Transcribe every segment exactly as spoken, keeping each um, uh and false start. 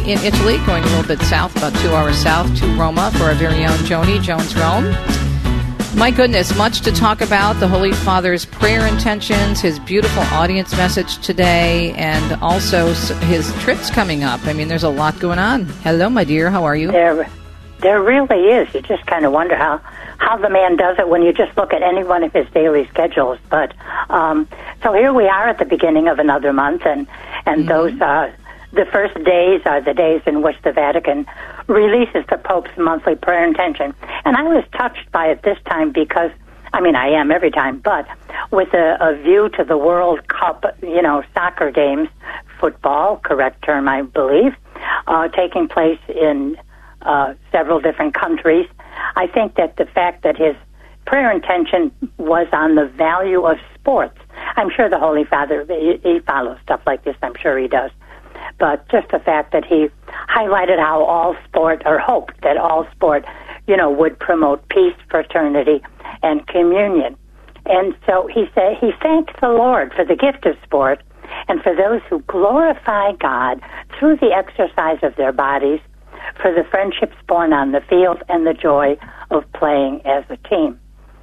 in Italy, going a little bit south, about two hours south, to Roma for our very own Joni Jones Rome. My goodness, much to talk about. The Holy Father's prayer intentions, his beautiful audience message today, and also his trips coming up. I mean, there's a lot going on. Hello, my dear. How are you? There, there really is. You just kind of wonder how, how the man does it when you just look at any one of his daily schedules. But um, so here we are at the beginning of another month, and, and mm-hmm. those uh, the first days are the days in which the Vatican releases the Pope's monthly prayer intention. And I was touched by it this time because, I mean, I am every time, but with a, a view to the World Cup, you know, soccer games, football, correct term, I believe, uh, taking place in uh, several different countries. I think that the fact that his prayer intention was on the value of sports. I'm sure the Holy Father, he, he follows stuff like this, I'm sure he does. But just the fact that he highlighted how all sport, or hoped that all sport, you know, would promote peace, fraternity, and communion. And so he said he thanked the Lord for the gift of sport and for those who glorify God through the exercise of their bodies, for the friendships born on the field and the joy of playing as a team.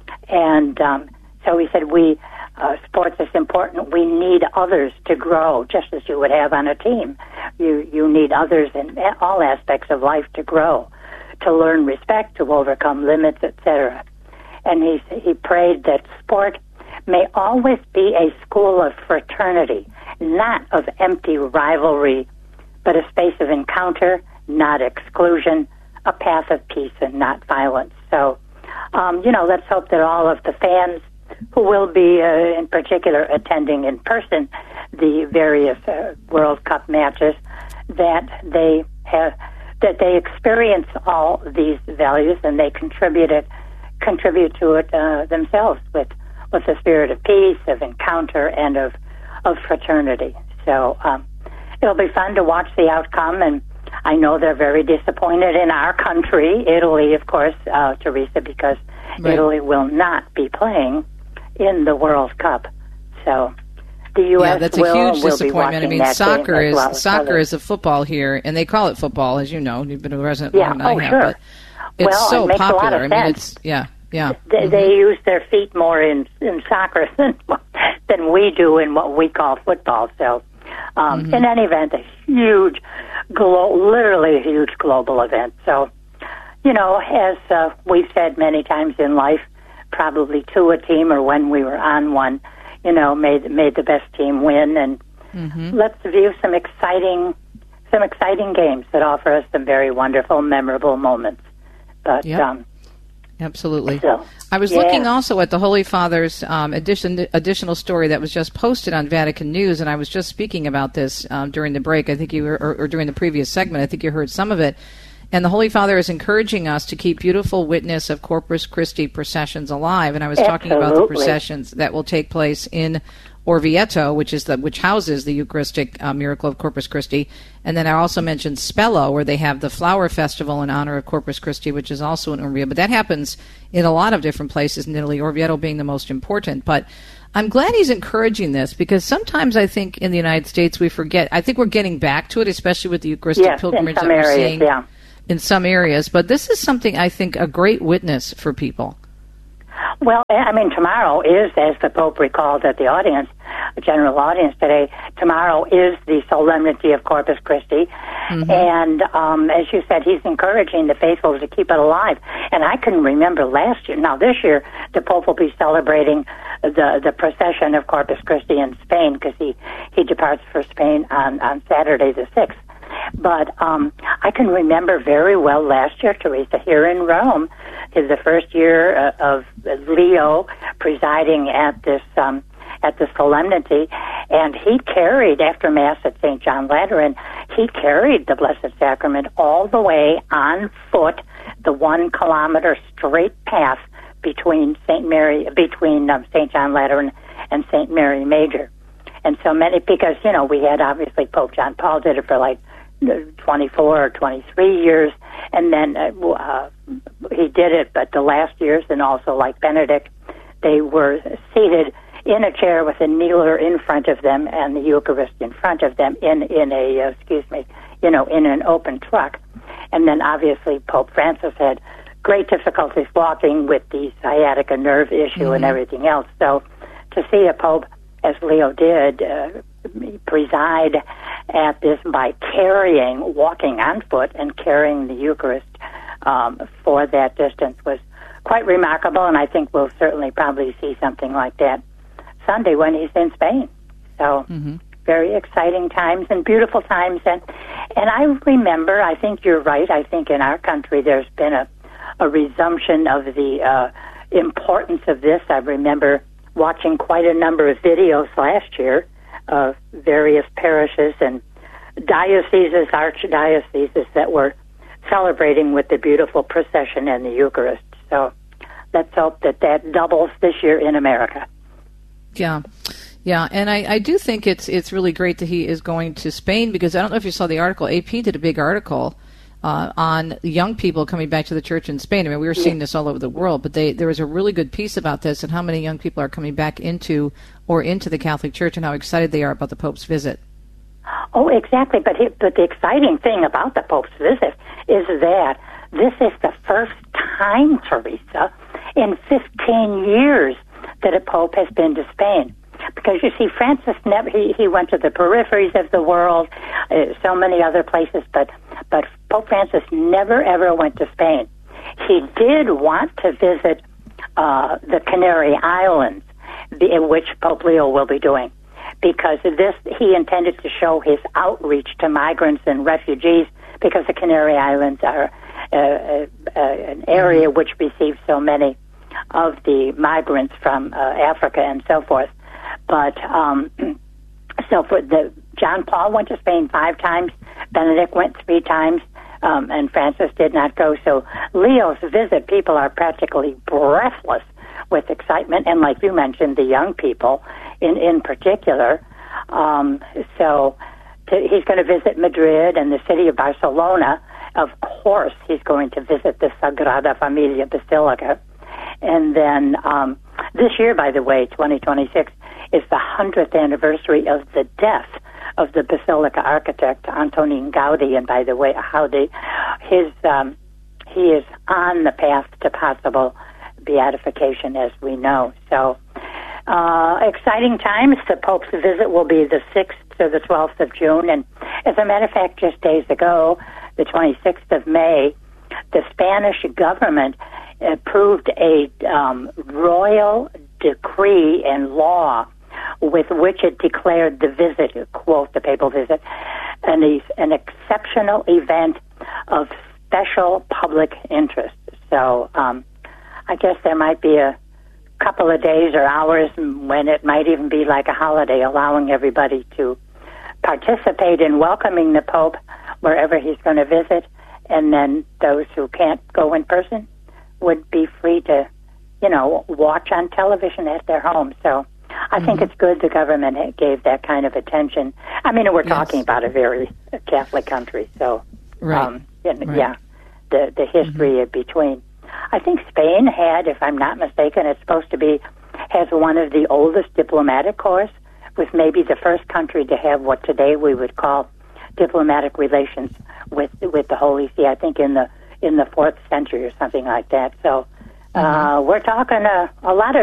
And um, so he said, we... Uh, sports is important. We need others to grow, just as you would have on a team. You you need others in all aspects of life to grow, to learn respect, to overcome limits, et cetera. And he he prayed that sport may always be a school of fraternity, not of empty rivalry, but a space of encounter, not exclusion, a path of peace and not violence. So, um, you know, let's hope that all of the fans who will be, uh, in particular, attending in person the various uh, World Cup matches, that they have, that they experience all these values and they contribute it, contribute to it uh, themselves with with the spirit of peace, of encounter, and of of fraternity. So um, it'll be fun to watch the outcome, and I know they're very disappointed in our country, Italy, of course, uh, Teresa, because right. Italy will not be playing in the World Cup. So the U S yeah, that's a will, huge will disappointment. I mean, soccer is well soccer others. is a football here, and they call it football, as you know. You've been a resident yeah. longer oh, than I sure. have, but it's well, so it popular. I mean, sense. it's yeah, yeah. They, mm-hmm. they use their feet more in in soccer than than we do in what we call football. So, um, mm-hmm. in any event, a huge, glo- literally a huge global event. So, you know, as uh, we've said many times in life, probably to a team or when we were on one, you know, made made the best team win, and mm-hmm. let's view some exciting some exciting games that offer us some very wonderful, memorable moments. But yep. um, absolutely, so, I was yeah. looking also at the Holy Father's um, addition, additional story that was just posted on Vatican News, and I was just speaking about this um, during the break. I think you were, or, or during the previous segment. I think you heard some of it. And the Holy Father is encouraging us to keep beautiful witness of Corpus Christi processions alive. And I was Absolutely. talking about the processions that will take place in Orvieto, which is the which houses the Eucharistic uh, miracle of Corpus Christi. And then I also mentioned Spello, where they have the flower festival in honor of Corpus Christi, which is also in Orvieto. But that happens in a lot of different places in Italy, Orvieto being the most important. But I'm glad he's encouraging this, because sometimes I think in the United States we forget. I think we're getting back to it, especially with the Eucharistic yes, pilgrimage in some that we're areas, seeing. Yeah. In some areas, but this is something I think a great witness for people. Well, I mean, tomorrow is, as the Pope recalled at the audience, the general audience today, tomorrow is the solemnity of Corpus Christi, mm-hmm. and um, as you said, he's encouraging the faithful to keep it alive. And I can remember last year, now this year, the Pope will be celebrating the the procession of Corpus Christi in Spain, because he, he departs for Spain on, on Saturday the sixth. But um, I can remember very well last year, Teresa, here in Rome, is the first year uh, of Leo presiding at this um, at the solemnity, and he carried, after Mass at Saint John Lateran, he carried the Blessed Sacrament all the way on foot, the one kilometer straight path between Saint Mary, between um, Saint John Lateran and Saint Mary Major. And so many, because, you know, we had obviously Pope John Paul did it for like twenty-four or twenty-three years, and then uh, uh, he did it, but the last years, and also like Benedict, they were seated in a chair with a kneeler in front of them and the Eucharist in front of them in, in a, uh, excuse me, you know, in an open truck. And then obviously Pope Francis had great difficulties walking with the sciatica nerve issue mm-hmm. and everything else. So to see a Pope, as Leo did, uh, preside at this by carrying, walking on foot and carrying the Eucharist um, for that distance was quite remarkable, and I think we'll certainly probably see something like that Sunday when he's in Spain. So mm-hmm. very exciting times and beautiful times. And, and I remember, I think you're right, I think in our country there's been a, a resumption of the uh, importance of this. I remember watching quite a number of videos last year of various parishes and dioceses, archdioceses that were celebrating with the beautiful procession and the Eucharist. So let's hope that that doubles this year in America. Yeah. Yeah, and I, I do think it's it's really great that he is going to Spain, because I don't know if you saw the article. A P did a big article uh, on young people coming back to the church in Spain. I mean, we were seeing this all over the world, but they there was a really good piece about this and how many young people are coming back into or into the Catholic Church and how excited they are about the Pope's visit. Oh, exactly. But, he, but the exciting thing about the Pope's visit is that this is the first time, Teresa, in fifteen years that a Pope has been to Spain. Because, you see, Francis never, he, he went to the peripheries of the world, uh, so many other places, but, but Pope Francis never, ever went to Spain. He did want to visit uh, the Canary Islands, in which Pope Leo will be doing, because this he intended to show his outreach to migrants and refugees, because the Canary Islands are uh, uh, uh, an area which receives so many of the migrants from uh, Africa and so forth. But um, so for the John Paul went to Spain five times, Benedict went three times, um, and Francis did not go. So Leo's visit, people are practically breathless with excitement, and like you mentioned, the young people in in particular. Um, so to, he's going to visit Madrid and the city of Barcelona. Of course, he's going to visit the Sagrada Familia Basilica. And then um, this year, by the way, twenty twenty-six, is the hundredth anniversary of the death of the Basilica architect, Antonin Gaudi. And by the way, Gaudi, his, um, he is on the path to possible beatification, as we know. So uh, exciting times. The Pope's visit will be the sixth to the twelfth of June. And as a matter of fact, just days ago, the twenty-sixth of May, the Spanish government approved a um, royal decree and law with which it declared the visit, quote, the papal visit, an, an exceptional event of special public interest. So um, I guess there might be a couple of days or hours when it might even be like a holiday, allowing everybody to participate in welcoming the Pope wherever he's going to visit, and then those who can't go in person would be free to, you know, watch on television at their home. So I mm-hmm. think it's good the government gave that kind of attention. I mean, we're yes. talking about a very Catholic country, so right. um, yeah, right. yeah, the the history mm-hmm. between. I think Spain had, if I'm not mistaken, it's supposed to be, has one of the oldest diplomatic corps, was maybe the first country to have what today we would call diplomatic relations with with the Holy See. I think in the in the fourth century or something like that. So uh, mm-hmm. we're talking a, a lot of